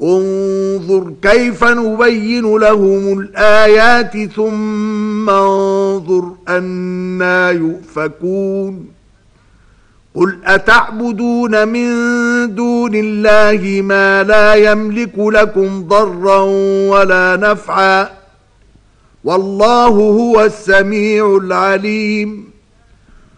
انظر كيف نبين لهم الآيات ثم انظر أنى يؤفكون قل أتعبدون من دون الله ما لا يملك لكم ضرا ولا نفعا والله هو السميع العليم